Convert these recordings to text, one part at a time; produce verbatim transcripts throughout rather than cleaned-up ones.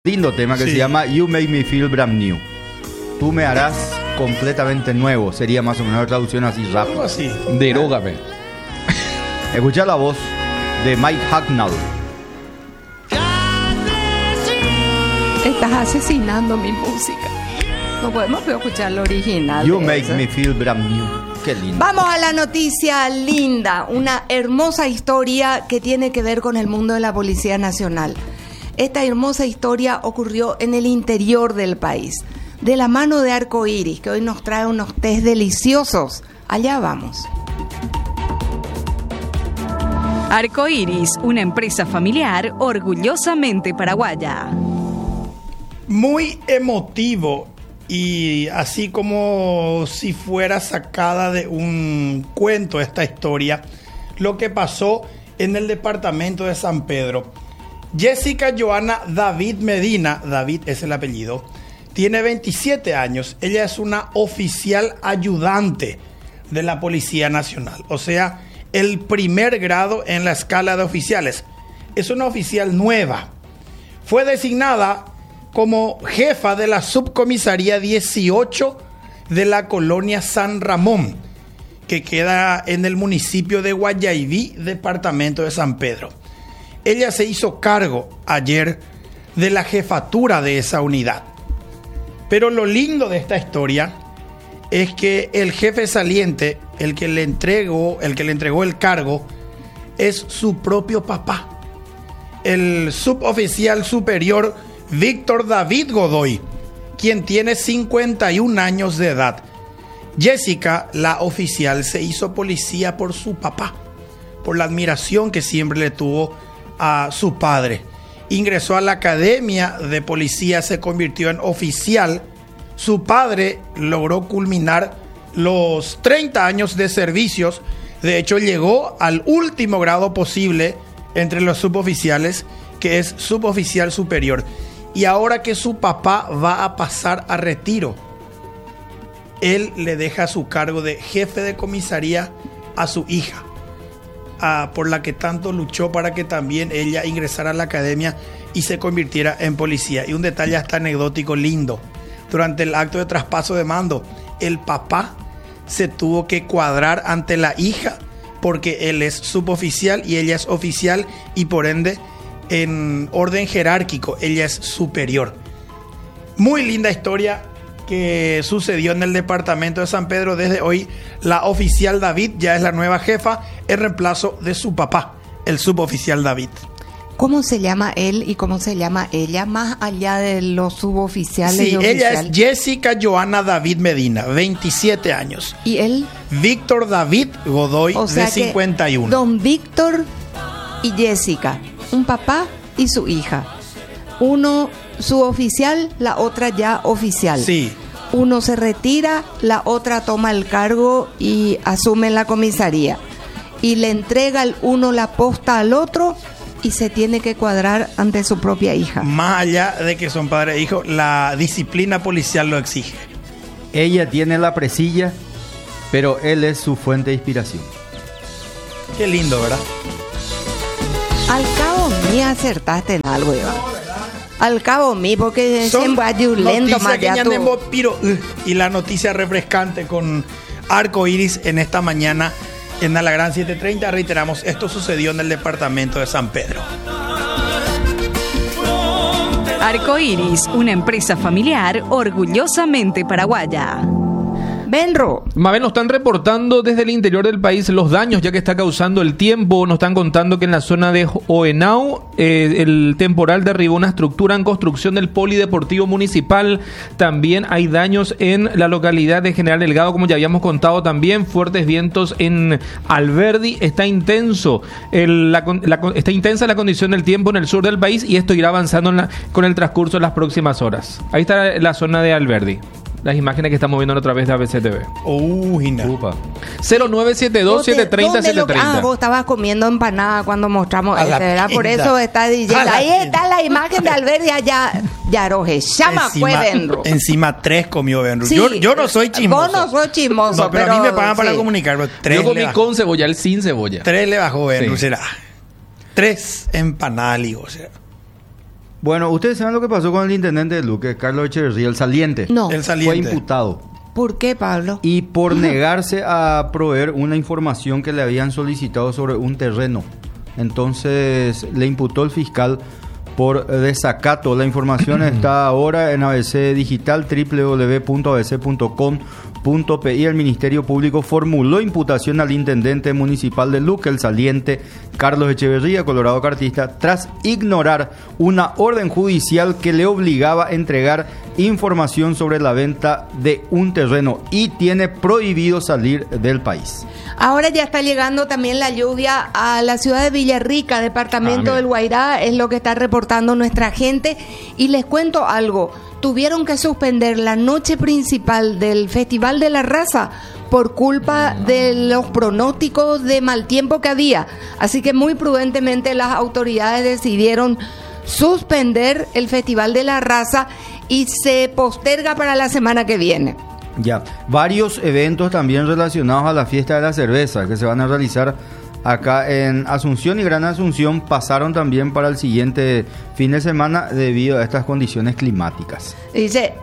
Lindo tema que Sí. se llama You Make Me Feel Brand New. Tú me harás completamente nuevo. Sería más o menos una traducción así Algo rápida. así. Derógame. Escucha la voz de Mike Hacknall. Estás asesinando mi música. No podemos pero escuchar lo original. You de Make eso. Me Feel Brand New. Qué lindo. Vamos a la noticia linda, una hermosa historia que tiene que ver con el mundo de la Policía Nacional. Esta hermosa historia ocurrió en el interior del país, de la mano de Arcoiris, que hoy nos trae unos tés deliciosos. Allá vamos. Arcoiris, una empresa familiar orgullosamente paraguaya. Muy emotivo y así como si fuera sacada de un cuento esta historia, lo que pasó en el departamento de San Pedro. Jessica Joana David Medina, David es el apellido, tiene veintisiete años. Ella es una oficial ayudante de la Policía Nacional, o sea, el primer grado en la escala de oficiales. Es una oficial nueva. Fue designada como jefa de la subcomisaría dieciocho de la colonia San Ramón, que queda en el municipio de Guayaibí, departamento de San Pedro. Ella se hizo cargo ayer de la jefatura de esa unidad. Pero lo lindo de esta historia es que el jefe saliente, el que le entregó, el que le entregó el cargo, es su propio papá, el suboficial superior Víctor David Godoy, quien tiene cincuenta y un años de edad. Jessica, la oficial, se hizo policía por su papá, por la admiración que siempre le tuvo a su padre. Ingresó a la academia de policía, se convirtió en oficial. Su padre logró culminar los treinta años de servicios. De hecho, llegó al último grado posible entre los suboficiales, que es suboficial superior. Y ahora que su papá va a pasar a retiro, él le deja su cargo de jefe de comisaría a su hija, a, por la que tanto luchó para que también ella ingresara a la academia y se convirtiera en policía. Y un detalle hasta anecdótico lindo: durante el acto de traspaso de mando, el papá se tuvo que cuadrar ante la hija porque él es suboficial y ella es oficial, y por ende en orden jerárquico ella es superior. Muy linda historia que sucedió en el departamento de San Pedro. Desde hoy la oficial David ya es la nueva jefa, en reemplazo de su papá, el suboficial David. ¿Cómo se llama él y cómo se llama ella, más allá de los suboficiales? Sí, y ella oficial? es Jessica Joana David Medina, veintisiete años. ¿Y él? Víctor David Godoy, O sea de cincuenta y uno. que don Víctor y Jessica, un papá y su hija. Uno suboficial, la otra ya oficial. Sí. Uno se retira, la otra toma el cargo y asume la comisaría. Y le entrega el uno la posta al otro y se tiene que cuadrar ante su propia hija. Más allá de que son padre e hijo, la disciplina policial lo exige. Ella tiene la presilla, pero él es su fuente de inspiración. Qué lindo, ¿verdad? Al cabo mí acertaste en algo, Iván. Al cabo mí, porque Son siempre hay un lento noticias más que ya ya tú. tenemos, pero, uh, y la noticia refrescante con Arcoiris en esta mañana en A la Gran siete treinta. Reiteramos, esto sucedió en el departamento de San Pedro. Arcoiris, una empresa familiar orgullosamente paraguaya. Benro. Mabel, nos están reportando desde el interior del país los daños ya que está causando el tiempo. Nos están contando que en la zona de Oenau eh, el temporal derribó una estructura en construcción del polideportivo municipal. También hay daños en la localidad de General Delgado, como ya habíamos contado también. Fuertes vientos en Alberdi. Está intenso el, la, la, está intensa la condición del tiempo en el sur del país, y esto irá avanzando en la, con el transcurso de las próximas horas. Ahí está la zona de Alberdi. Las imágenes que estamos viendo a través de A B C T V. Uy, no. Upa. cero nueve siete dos siete tres cero ¿Dónde siete lo- tres Ah, cero. vos estabas comiendo empanada cuando mostramos A la este, ¿verdad? Por pinta. eso está diciendo. A la Ahí pinta. está la imagen de Alberdi allá. Ya roje. Llama fue Benro. Encima tres comió Benro. Sí, yo, yo no soy chismoso. Vos no sos chismoso. No, pero, a mí me pagan para sí. comunicar. Pero tres, Yo le comí bajó, con cebolla, el sin cebolla. tres le bajó Benro. Sí. Será tres empanadas, digo, será. Bueno, ustedes saben lo que pasó con el intendente de Luque, Carlos Echeverría, el saliente. No. El saliente. Fue imputado. ¿Por qué, Pablo? Y por negarse a proveer una información que le habían solicitado sobre un terreno. Entonces le imputó el fiscal por desacato. La información está ahora en A B C Digital, doble u doble u doble u punto a b c punto com punto p i. El Ministerio Público formuló imputación al intendente municipal de Luque, el saliente Carlos Echeverría, Colorado Cartista, tras ignorar una orden judicial que le obligaba a entregar información sobre la venta de un terreno y tiene prohibido salir del país. Ahora ya está llegando también la lluvia a la ciudad de Villarrica, departamento Ah, del Guairá, es lo que está reportando nuestra gente. Y les cuento algo, tuvieron que suspender la noche principal del Festival de la Raza por culpa de los pronósticos de mal tiempo que había. Así que muy prudentemente las autoridades decidieron suspender el Festival de la Raza y se posterga para la semana que viene. Ya, varios eventos también relacionados a la fiesta de la cerveza que se van a realizar acá en Asunción y Gran Asunción pasaron también para el siguiente fin de semana debido a estas condiciones climáticas. Dice,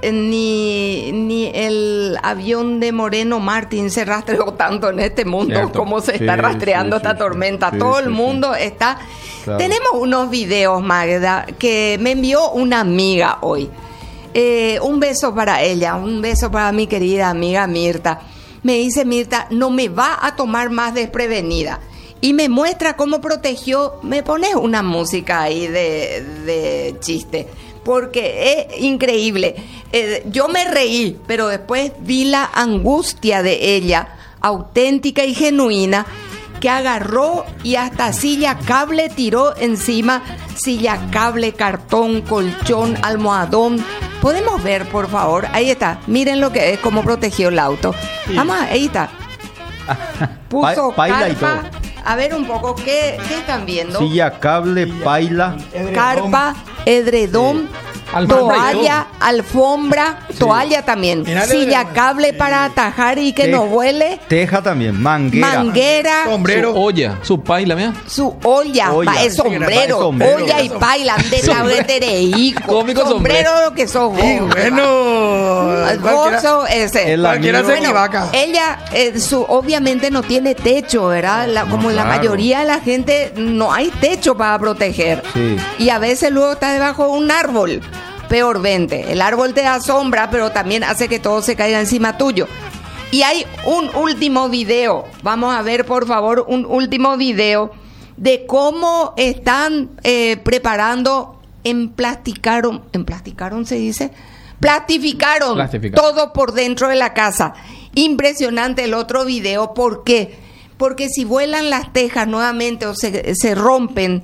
ni, ni el avión de Moreno Martín se rastreó tanto en este mundo Cierto. como se está Sí, rastreando sí, esta sí, tormenta. sí, Todo sí, el sí. mundo está... Claro. Tenemos unos videos, Magda, que me envió una amiga hoy. Eh, un beso para ella, un beso para mi querida amiga Mirta. Me dice Mirta, no me va a tomar más desprevenida. Y me muestra cómo protegió. Me pones una música ahí de, de chiste, porque es increíble. Eh, yo me reí, pero después vi la angustia de ella, auténtica y genuina, que agarró y hasta silla cable tiró encima, silla cable, cartón, colchón, almohadón. ¿Podemos ver, por favor? Ahí está, miren lo que es, cómo protegió el auto. Sí. Vamos, ahí está. Puso Pa- paila y carpa. todo. A ver un poco, ¿qué, qué están viendo? Silla, cable, paila. Edredón. Carpa, edredón, Alfombra y toalla, alfombra, toalla también, Mirá el silla edredón. cable Sí. para atajar y que Te- no huele, Teja también, manguera. manguera, Sombrero. Su olla, su paila, mira. su olla, Olla. pa- es sombrero, Es sombrero. olla y paila, de la vetereico, Cómico sombrero lo que sos vos. Sí, bueno. Vos Cualquiera- sos ese. El Cualquiera se amigo- equivoca. Ella, eh, su, obviamente no tiene techo, ¿verdad? La- como la claro. mayoría de la gente, no hay techo para proteger. Sí. Y a veces luego está debajo de un árbol. Peor vente. El árbol te da sombra, pero también hace que todo se caiga encima tuyo. Y hay un último video. Vamos a ver, por favor, un último video de cómo están eh, preparando, emplasticaron, emplasticaron se dice, plastificaron, Plastificaron. todo por dentro de la casa. Impresionante el otro video. ¿Por qué? Porque si vuelan las tejas nuevamente o se, se rompen,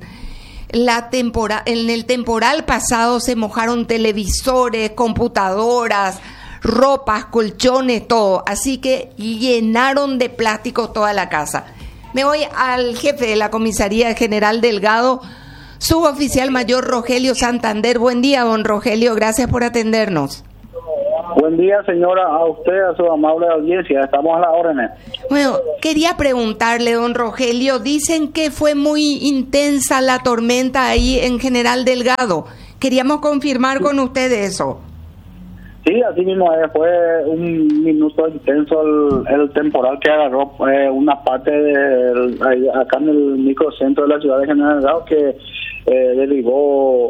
la tempora, en el temporal pasado se mojaron televisores, computadoras, ropas, colchones, todo. Así que llenaron de plástico toda la casa. Me voy al jefe de la Comisaría General Delgado, suboficial mayor Rogelio Santander. Buen día, don Rogelio, gracias por atendernos. Buen día, señora, a usted, a su amable audiencia. Estamos a las órdenes. Bueno, quería preguntarle, don Rogelio, dicen que fue muy intensa la tormenta ahí en General Delgado. Queríamos confirmar con usted eso. Sí, así mismo eh, fue un minuto intenso el, el temporal que agarró eh, una parte del, ahí, acá en el microcentro de la ciudad de General Delgado, que eh, derribó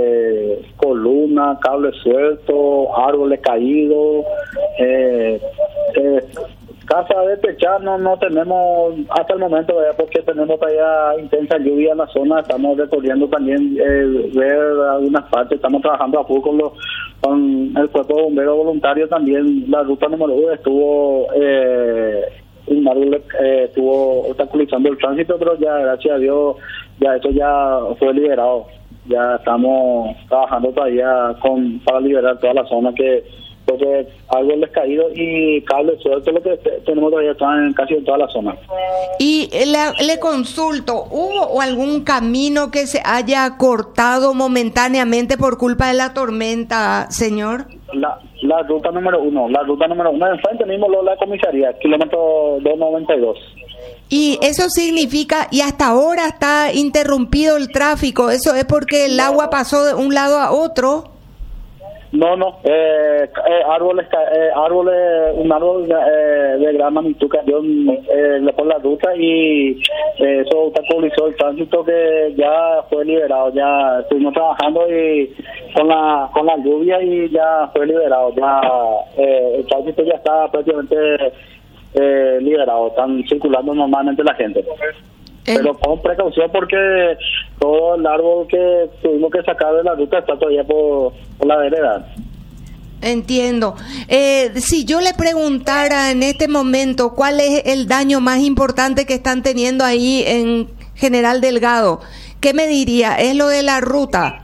eh, columnas, cables sueltos, árboles caídos, eh, eh, casa de techar no, no tenemos hasta el momento, ¿verdad? Porque tenemos todavía intensa lluvia en la zona. Estamos recorriendo también eh, ver algunas partes, estamos trabajando a full con, los, con el cuerpo de bomberos voluntarios también. La ruta número uno estuvo eh, un árbol eh, estuvo obstaculizando el tránsito, pero ya gracias a Dios ya eso ya fue liberado. Ya estamos trabajando todavía con para liberar toda la zona, que porque árboles caídos y cables sueltos, lo que te- tenemos todavía están en casi en toda la zona. Y la- le consulto, ¿hubo algún camino que se haya cortado momentáneamente por culpa de la tormenta, señor? La, la ruta número uno, la ruta número uno, enfrente mismo lo de la comisaría, kilómetro doscientos noventa y dos. Y eso significa, y hasta ahora está interrumpido el tráfico, ¿eso es porque el agua pasó de un lado a otro? No, no, eh, eh, árboles, eh, árboles, un árbol eh, de gran magnitud cayó eh, por la ruta y eh, eso obstaculizó el tránsito que ya fue liberado, ya estuvimos trabajando y con la con la lluvia y ya fue liberado, ya eh, el tránsito ya está prácticamente eh, liberado, están circulando normalmente la gente. Pero con precaución porque todo el árbol que tuvimos que sacar de la ruta está todavía por, por la vereda. Entiendo. Eh, si yo le preguntara en este momento cuál es el daño más importante que están teniendo ahí en General Delgado, ¿qué me diría? ¿Es lo de la ruta?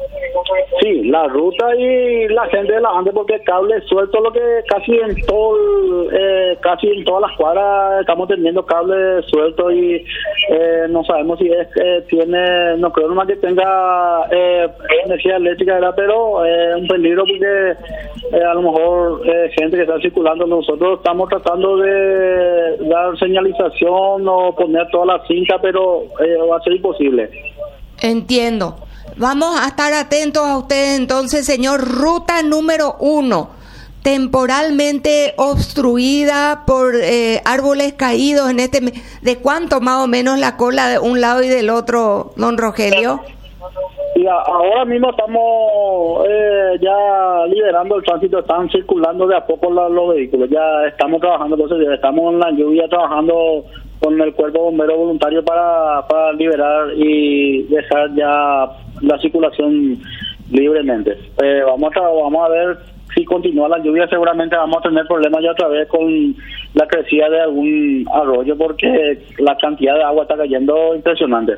Sí, la ruta y la gente de la Ande, porque cable suelto, lo que casi en todo, eh, casi en todas las cuadras estamos teniendo cable suelto y eh, no sabemos si es eh, tiene, no creo nomás que tenga eh, energía eléctrica, ¿verdad? Pero es eh, un peligro porque eh, a lo mejor eh, gente que está circulando, nosotros estamos tratando de dar señalización o poner toda la cinta, pero eh, va a ser imposible. Entiendo. Vamos a estar atentos a ustedes entonces, señor. Ruta número uno, temporalmente obstruida por eh, árboles caídos en este... ¿De cuánto más o menos la cola de un lado y del otro, don Rogelio? Y a, ahora mismo estamos eh, ya liberando el tránsito, están circulando de a poco la, los vehículos, ya estamos trabajando, entonces ya estamos en la lluvia trabajando con el cuerpo bombero voluntario para, para liberar y dejar ya la circulación libremente. Eh, vamos a vamos a ver si continúa la lluvia, seguramente vamos a tener problemas ya otra vez con la crecida de algún arroyo porque la cantidad de agua está cayendo impresionante.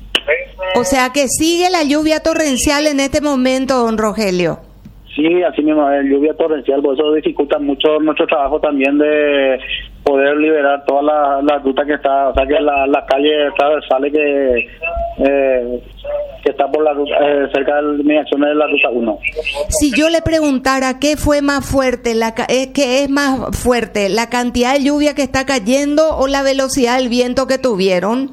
O sea que sigue la lluvia torrencial en este momento, don Rogelio. Sí, así mismo, es lluvia torrencial, por eso dificulta mucho nuestro trabajo también de poder liberar toda la, la ruta que está, o sea que la, la calle transversal que eh, que está por la ruta, eh, cerca de las mediaciones de la ruta uno. Si yo le preguntara qué fue más fuerte, la eh, qué es más fuerte, la cantidad de lluvia que está cayendo o la velocidad del viento que tuvieron.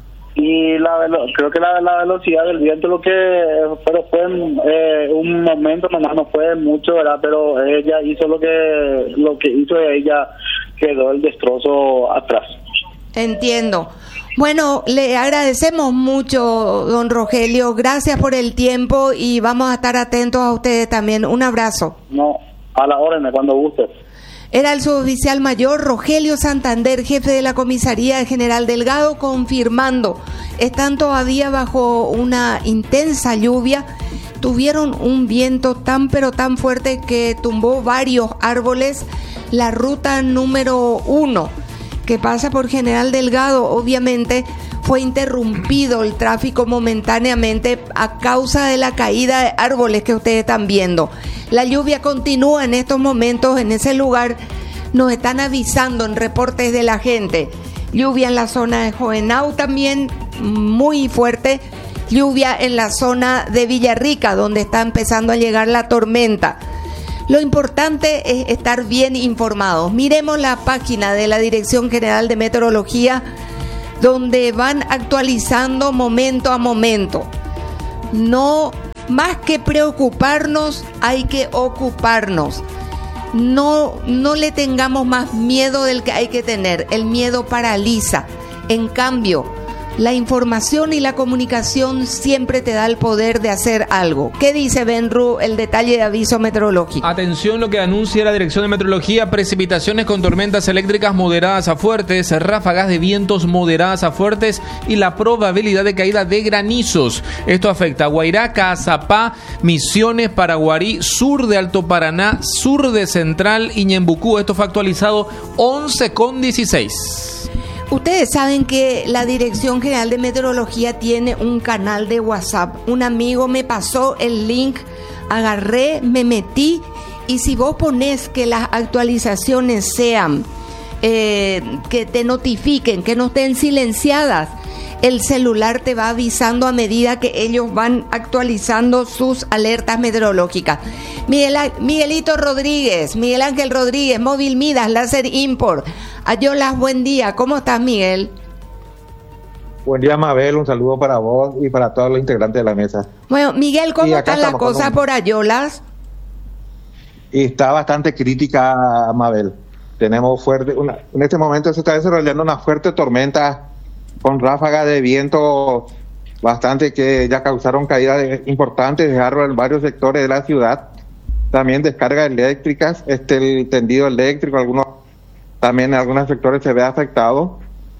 Y la velo- creo que la, la velocidad del viento lo que pero fue eh, un momento nomás, no fue mucho, verdad, pero ella hizo lo que lo que hizo y ella quedó el destrozo atrás. Entiendo. Bueno, le agradecemos mucho, don Rogelio, gracias por el tiempo y vamos a estar atentos a ustedes también. Un abrazo. No, a la orden, cuando guste. Era el suboficial mayor Rogelio Santander, jefe de la comisaría de General Delgado, confirmando, están todavía bajo una intensa lluvia, tuvieron un viento tan pero tan fuerte que tumbó varios árboles. La ruta número uno, que pasa por General Delgado, obviamente fue interrumpido el tráfico momentáneamente a causa de la caída de árboles que ustedes están viendo. La lluvia continúa en estos momentos en ese lugar, nos están avisando en reportes de la gente. Lluvia en la zona de Joenau también muy fuerte, lluvia en la zona de Villarrica, donde está empezando a llegar la tormenta. Lo importante es estar bien informados. Miremos la página de la Dirección General de Meteorología, donde van actualizando momento a momento. No, más que preocuparnos, hay que ocuparnos. No, no le tengamos más miedo del que hay que tener. El miedo paraliza. En cambio, la información y la comunicación siempre te da el poder de hacer algo. ¿Qué dice Benru, el detalle de aviso meteorológico? Atención, lo que anuncia la Dirección de Meteorología: precipitaciones con tormentas eléctricas moderadas a fuertes, ráfagas de vientos moderadas a fuertes y la probabilidad de caída de granizos. Esto afecta a Guairá, Caazapá, Misiones, Paraguarí, sur de Alto Paraná, sur de Central y Ñembucú. Esto fue actualizado once con dieciséis. Ustedes saben que la Dirección General de Meteorología tiene un canal de WhatsApp. Un amigo me pasó el link, agarré, me metí, y si vos ponés que las actualizaciones sean, eh, que te notifiquen, que no estén silenciadas, el celular te va avisando a medida que ellos van actualizando sus alertas meteorológicas. Miguel, Miguelito Rodríguez, Miguel Ángel Rodríguez, Móvil Midas, Láser Import, Ayolas, buen día. ¿Cómo estás, Miguel? Buen día, Mabel. Un saludo para vos y para todos los integrantes de la mesa. Bueno, Miguel, ¿cómo están las cosas un... por Ayolas? Y está bastante crítica, Mabel. Tenemos fuerte, una, en este momento se está desarrollando una fuerte tormenta con ráfagas de viento bastante que ya causaron caídas importantes de árboles en varios sectores de la ciudad. También descargas eléctricas, este el tendido eléctrico, algunos también en algunos sectores se ve afectado.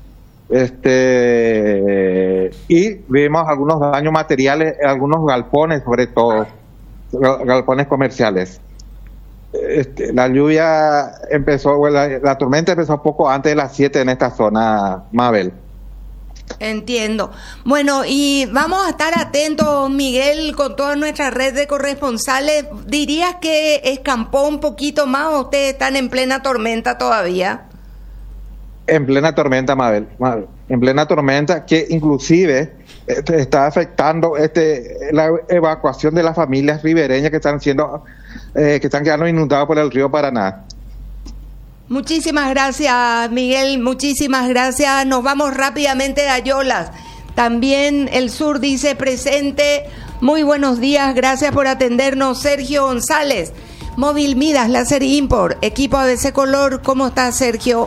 Este y vimos algunos daños materiales, algunos galpones, sobre todo galpones comerciales. Este, la lluvia empezó, bueno, la, la tormenta empezó poco antes de las siete en esta zona, Mabel. Entiendo. Bueno, y vamos a estar atentos, Miguel, con toda nuestra red de corresponsales. ¿Dirías que escampó un poquito más o ustedes están en plena tormenta todavía? En plena tormenta, Mabel. Mabel. En plena tormenta que inclusive este, está afectando este la evacuación de las familias ribereñas que están siendo eh, que están quedando inundadas por el río Paraná. Muchísimas gracias, Miguel, muchísimas gracias. Nos vamos rápidamente de Ayolas. También el sur dice presente. Muy buenos días, gracias por atendernos. Sergio González, Móvil Midas, Láser Import, equipo A B C Color. ¿Cómo estás, Sergio?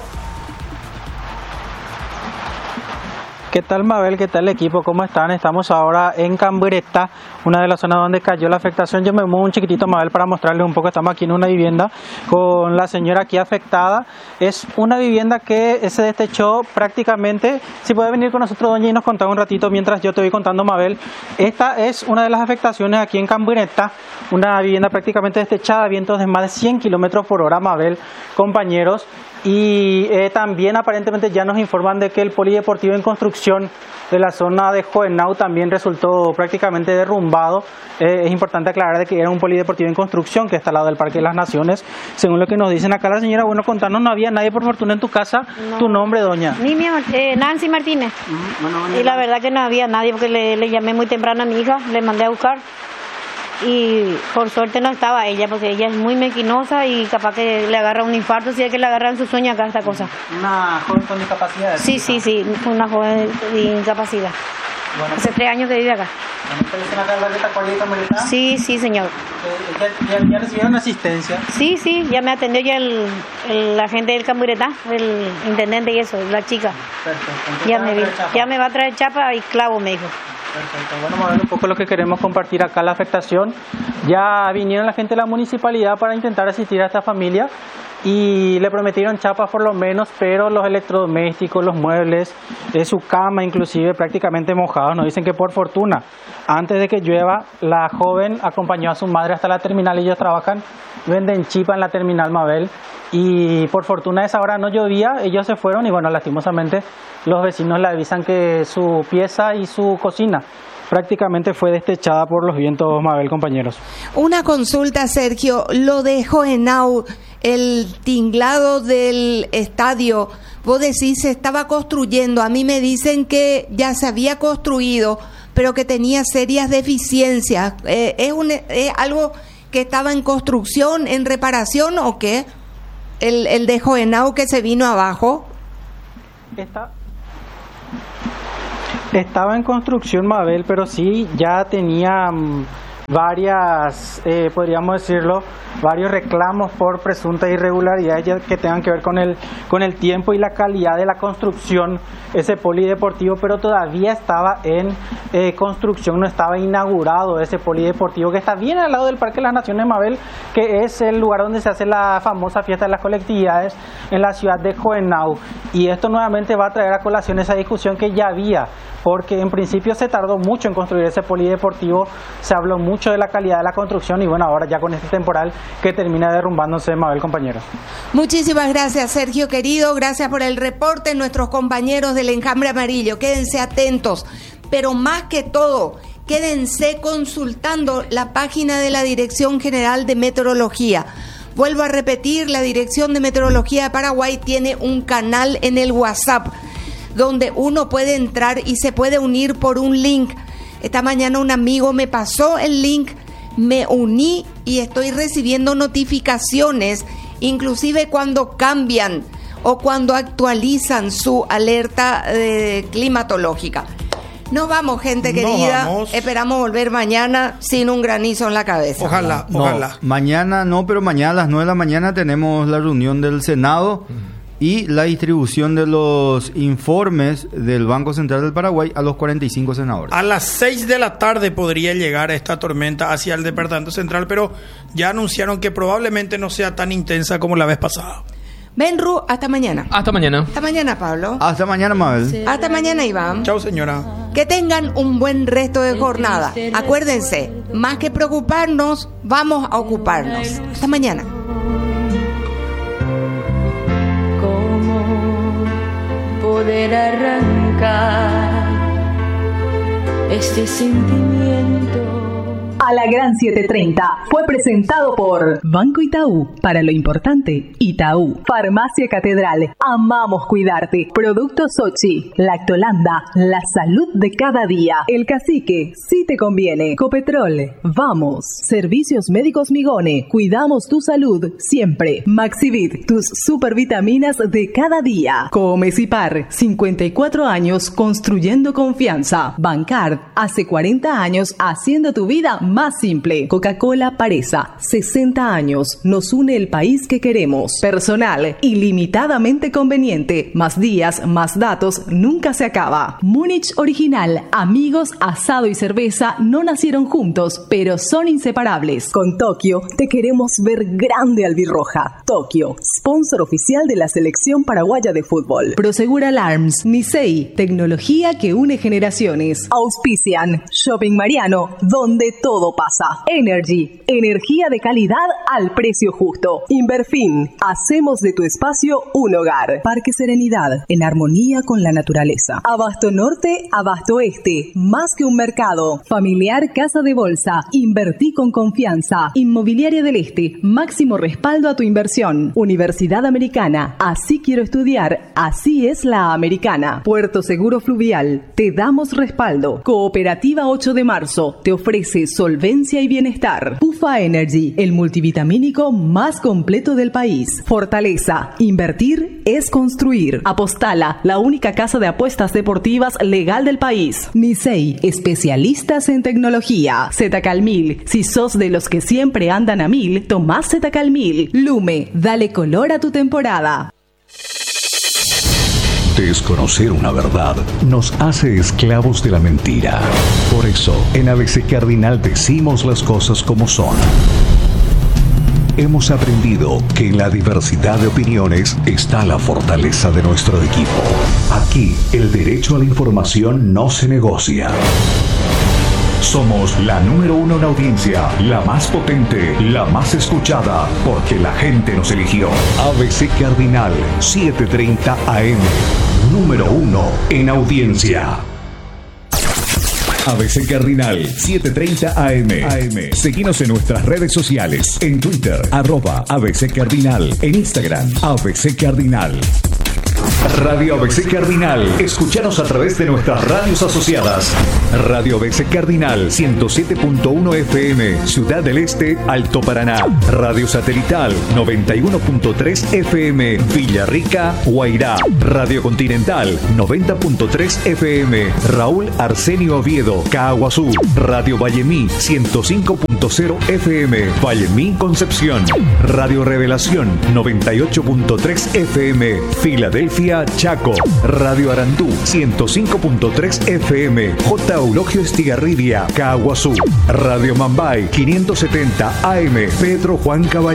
¿Qué tal, Mabel? ¿Qué tal, equipo? ¿Cómo están? Estamos ahora en Cambreta, una de las zonas donde cayó la afectación. Yo me muevo un chiquitito, Mabel, para mostrarles un poco. Estamos aquí en una vivienda con la señora aquí afectada. Es una vivienda que se destechó prácticamente. Si puede venir con nosotros, doña, y nos contar un ratito mientras yo te voy contando, Mabel. Esta es una de las afectaciones aquí en Cambreta, una vivienda prácticamente destechada, vientos de más de cien kilómetros por hora, Mabel, compañeros. Y eh, también aparentemente ya nos informan de que el polideportivo en construcción de la zona de Hohenau también resultó prácticamente derrumbado. Eh, es importante aclarar de que era un polideportivo en construcción que está al lado del Parque de las Naciones. Según lo que nos dicen acá la señora, bueno, contanos, no había nadie por fortuna en tu casa. No. ¿Tu nombre, doña? Mi, mi eh, Nancy Martínez. Mm, bueno, bueno, y la verdad que no había nadie porque le, le llamé muy temprano a mi hija, le mandé a buscar. Y por suerte no estaba ella, porque ella es muy mequinosa y capaz que le agarra un infarto, si es que le agarra en su sueño acá esta cosa. ¿Una joven con discapacidad? Sí, sí, sí, una joven de incapacidad. Bueno, hace tres años que vive acá. Sí, sí, señor. ¿Ya, ya, ya recibieron asistencia? Sí, sí, ya me atendió ya el, el agente del Cambreta, el intendente y eso, la chica. Perfecto. Ya me, vi, ya me va a traer chapa y clavo, me dijo. Perfecto. Bueno, vamos a ver un poco lo que queremos compartir acá, la afectación. Ya vinieron la gente de la municipalidad para intentar asistir a esta familia y le prometieron chapas por lo menos, pero los electrodomésticos, los muebles, eh, su cama inclusive prácticamente mojados. Nos dicen que por fortuna, antes de que llueva, la joven acompañó a su madre hasta la terminal. Ellos trabajan, venden chipa en la terminal Mabel, y por fortuna a esa hora no llovía. Ellos se fueron y bueno, lastimosamente los vecinos le avisan que su pieza y su cocina prácticamente fue destechada por los vientos, Mabel, compañeros. Una consulta, Sergio, lo de Hohenau, el tinglado del estadio, vos decís se estaba construyendo. A mí me dicen que ya se había construido, pero que tenía serias deficiencias. Eh, ¿es, un, ¿Es algo que estaba en construcción, en reparación o qué? El, el de Hohenau que se vino abajo. Está... Estaba en construcción, Mabel, pero sí ya tenía um, varias, eh, podríamos decirlo, varios reclamos por presuntas irregularidades que tengan que ver con el, con el tiempo y la calidad de la construcción, ese polideportivo, pero todavía estaba en eh, construcción, no estaba inaugurado ese polideportivo que está bien al lado del Parque de las Naciones, Mabel, que es el lugar donde se hace la famosa fiesta de las colectividades en la ciudad de Hohenau. Y esto nuevamente va a traer a colación esa discusión que ya había, porque en principio se tardó mucho en construir ese polideportivo, se habló mucho de la calidad de la construcción y bueno, ahora ya con este temporal que termina derrumbándose, Mabel, compañeros. Muchísimas gracias, Sergio querido, gracias por el reporte. Nuestros compañeros del Enjambre Amarillo, quédense atentos, pero más que todo, quédense consultando la página de la Dirección General de Meteorología. Vuelvo a repetir, la Dirección de Meteorología de Paraguay tiene un canal en el WhatsApp donde uno puede entrar y se puede unir por un link. Esta mañana un amigo me pasó el link, me uní y estoy recibiendo notificaciones, inclusive cuando cambian o cuando actualizan su alerta eh, climatológica. Nos vamos, gente querida. Nos vamos. Esperamos volver mañana sin un granizo en la cabeza. Ojalá, No, ojalá. mañana no, pero mañana a las nueve de la mañana tenemos la reunión del Senado y la distribución de los informes del Banco Central del Paraguay a los cuarenta y cinco senadores. A las seis de la tarde podría llegar esta tormenta hacia el Departamento Central, pero ya anunciaron que probablemente no sea tan intensa como la vez pasada. Benru, hasta mañana. Hasta mañana. Hasta mañana, Pablo. Hasta mañana, Mabel. Hasta mañana, Iván. Chao, señora. Que tengan un buen resto de jornada. Acuérdense, más que preocuparnos, vamos a ocuparnos. Hasta mañana. ¿Cómo poder arrancar este sentimiento? A la Gran setecientos treinta fue presentado por Banco Itaú. Para lo importante, Itaú. Farmacia Catedral. Amamos cuidarte. Productos Sochi. Lactolanda. La salud de cada día. El Cacique. Si te conviene. Copetrol. Vamos. Servicios Médicos Migone. Cuidamos tu salud siempre. Maxivit. Tus supervitaminas de cada día. Comecipar. cincuenta y cuatro años construyendo confianza. Bancard. Hace cuarenta años haciendo tu vida más simple. Coca-Cola Paresa, sesenta años, nos une el país que queremos. Personal, ilimitadamente conveniente. Más días, más datos, nunca se acaba. Múnich Original, amigos, asado y cerveza no nacieron juntos, pero son inseparables. Con Tokio, te queremos ver grande albirroja. Tokio, sponsor oficial de la selección paraguaya de fútbol. Prosegur Alarms, Nisei, tecnología que une generaciones. Auspician, Shopping Mariano, donde todo Todo pasa. Energy, energía de calidad al precio justo. Inverfin, hacemos de tu espacio un hogar. Parque Serenidad, en armonía con la naturaleza. Abasto Norte, Abasto Este, más que un mercado. Familiar Casa de Bolsa, invertí con confianza. Inmobiliaria del Este, máximo respaldo a tu inversión. Universidad Americana, así quiero estudiar, así es la americana. Puerto Seguro Fluvial, te damos respaldo. Cooperativa ocho de marzo, te ofrece solvencia y bienestar. Pufa Energy, el multivitamínico más completo del país. Fortaleza, invertir es construir. Apostala, la única casa de apuestas deportivas legal del país. Nisei, especialistas en tecnología. Zetacalmil, si sos de los que siempre andan a mil, tomás Zetacalmil. Lume, dale color a tu temporada. Desconocer una verdad nos hace esclavos de la mentira. Por eso, en A B C Cardinal decimos las cosas como son. Hemos aprendido que en la diversidad de opiniones está la fortaleza de nuestro equipo. Aquí, el derecho a la información no se negocia. Somos la número uno en audiencia, la más potente, la más escuchada, porque la gente nos eligió. A B C Cardinal, setecientos treinta A M, número uno en audiencia. A B C Cardinal, setecientos treinta A M. Seguinos en nuestras redes sociales, en Twitter, arroba A B C Cardinal, en Instagram, A B C Cardinal. Radio A B C Cardinal. Escúchanos a través de nuestras radios asociadas. Radio A B C Cardinal ciento siete punto uno F M, Ciudad del Este, Alto Paraná. Radio Satelital noventa y uno punto tres F M, Villarrica, Guairá. Radio Continental noventa punto tres F M, Raúl Arsenio Oviedo, Caaguazú. Radio Vallemí ciento cinco punto cero F M, Vallemí, Concepción. Radio Revelación noventa y ocho punto tres F M, Filadelfia, Chaco. Radio Arandú ciento cinco punto tres F M, J. Eulogio Estigarribia, Caaguazú. Radio Mambay quinientos setenta A M, Pedro Juan Caballero.